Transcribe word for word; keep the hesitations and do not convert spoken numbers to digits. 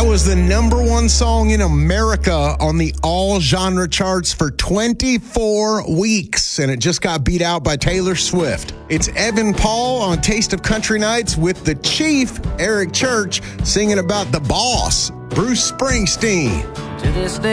was the number one song in America on the all genre charts for twenty-four weeks, and it just got beat out by Taylor Swift. It's Evan Paul on Taste of Country Nights with the Chief, Eric Church, singing about the boss, Bruce Springsteen. To this day.